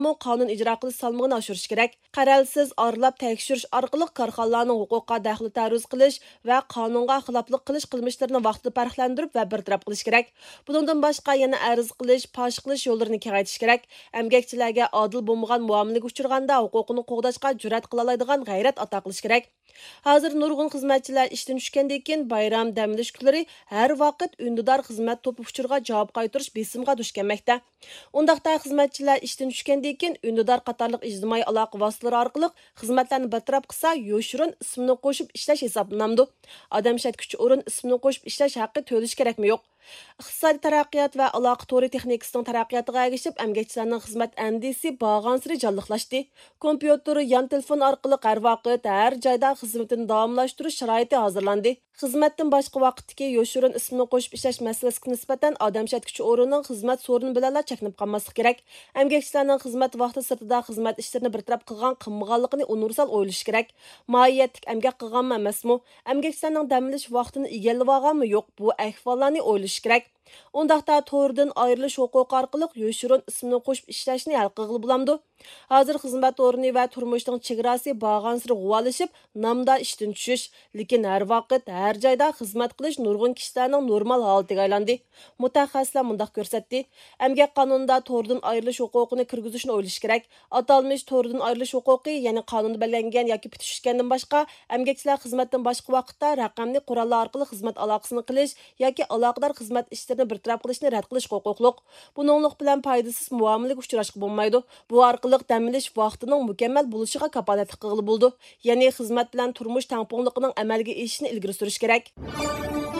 qonun ijro qilish salmog'ini oshirish kerak. Qaralsiz aralab tekshirish orqali korxonalarning huquqqa daxli taruz qilish va qonunga xiloflik qilish qilmishlarini vaqtida farqlantirib va bartaraf qilish kerak. Bundan boshqa yana arz qilish, fosh qilish yo'llarini kengaytirish kerak. Emgakchilarga adil bo'lmagan muomalaga uchraganda huquqini qo'g'dashga jur'at qila oladigan g'ayrat ato qilish kerak. Hozir nurg'un xizmatchilar ishdan tushgandan keyin bayram dam olish kunlari har vaqt undidor xizmat to'pi uchurga javob qaytarish besimga duch kelmoqda. Undaqda xizmatchilar ishdan tushgandan keyin undidor qatorliq ijtimoiy aloqa vositalari orqali xizmatlarni bartaraf qilsa, yo'shirin ismini qo'shib ishlash hisoblanadi. Odam shatkuchi o'rin ismini qo'shib ishlash haqqi to'lish kerakmi yo'q? Iqtisodiy taraqqiyot va aloqa to'ri texnikasining taraqqiyotiga ergishib, emgakchilarning xizmat andisi bag'ansiri jonliqlashdi. Kompyuter, yon telefon orqali har vaqt, har joyda xizmatini davomlashtirish sharoiti hozirlandi. Xizmatdan boshqa vaqtdagi yo'shirin ismini qo'shib ishlash masalasiga nisbatan odam shatkuchi o'rnining xizmat so'rini bilan cheklanib qolmaslik kerak. Emgakchilarning xizmat vaqti sirtida xizmat ishlarini bartaraf qilgan qilmaganligini universal o'ylash kerak. Moiyatlik emgak qilganmi emasmi? Emgakchilarning dam olish vaqtini egallab olganmi yo'q? Bu ahvollarni o'ylash kerak. Undaqda to'rdan ayrilish huquqi orqali yo'shirin ismini qo'shib ishlashni hal qilg'ili bo'lamdi. Hozir xizmat o'rni va turmushning chegarasi bag'ansiri g'uvalashib, namda ishdan tushish, lekin har vaqt, har joyda xizmat qilish nurg'un kishilarning normal holatiga aylandi. Mutaxassislar mundaq ko'rsatdi. Emgak qonunida to'rdan ayrilish huquqini kirgizishni o'ylash kerak. Atalmish to'rdan ayrilish huquqi, ya'ni qonunda belgilangan yoki bitishgandan boshqa, emgakchilar xizmatdan boshqa vaqtda raqamli qurollar orqali xizmat aloqasini qilish yoki aloqador xizmat ishlarini bartaraf qilishni rad qilish huquqliq. Buninglik bilan foydasiz muomalaga uchrashga bo'lmaydi. Bu orqali dam olish vaqtining mukammal bo'lishiga kafolatlik qilib bo'ldi. Ya'ni xizmat bilan turmush tangpungligining amalga oshishini ilgari surish kerak.